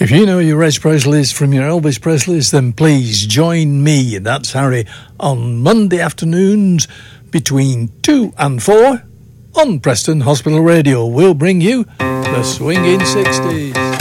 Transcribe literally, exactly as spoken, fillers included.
If you know your Reg Presleys from your Elvis Presleys, then please join me, that's Harry, on Monday afternoons between two and four on Preston Hospital Radio. We'll bring you the swinging sixties.